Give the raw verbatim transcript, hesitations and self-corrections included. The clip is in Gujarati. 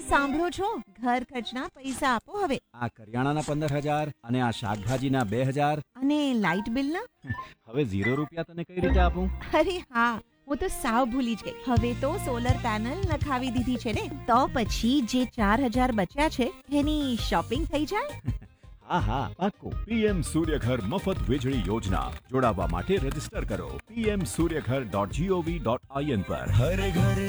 સાંભળો છો? ઘર ખર્ચના પૈસા આપો હવે. આ કરિયાણાના પંદર હજાર અને આ શાકભાજીના બે હજાર અને લાઇટ બિલના? હવે ઝીરો રૂપિયા તને કઈ રીતે આપું? અરે હા, હું તો સાવ ભૂલી જ ગઈ. હવે તો સોલર પેનલ નખાવી દીધી છે ને, તો પછી જે ચાર હજાર બચ્યા છે એની શોપિંગ થઈ જાય. હા હા પાક્કું. પીએમ સૂર્યઘર મફત વીજળી યોજના. જોડાવા માટે રજીસ્ટર કરો PM Suryaghar dot GOV dot IN પર. હર ઘર